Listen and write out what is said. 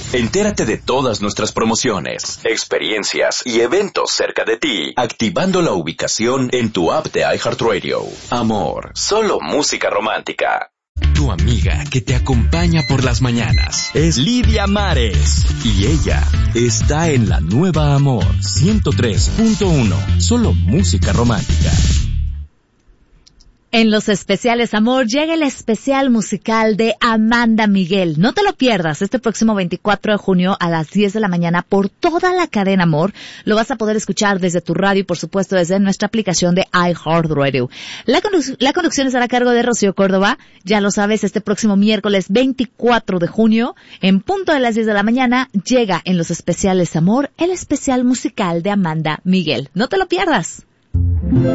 Entérate de todas nuestras promociones, experiencias y eventos cerca de ti, activando la ubicación en tu app de iHeartRadio. Amor, solo música romántica. Tu amiga que te acompaña por las mañanas es Lidia Mares y ella está en la nueva Amor 103.1, solo música romántica. En los especiales Amor llega el especial musical de Amanda Miguel. No te lo pierdas este próximo 24 de junio a las 10 de la mañana por toda la cadena Amor. Lo vas a poder escuchar desde tu radio y por supuesto desde nuestra aplicación de iHeartRadio. La conducción estará a cargo de Rocío Córdoba. Ya lo sabes, este próximo miércoles 24 de junio, en punto de las 10 de la mañana, llega en los especiales Amor el especial musical de Amanda Miguel. No te lo pierdas.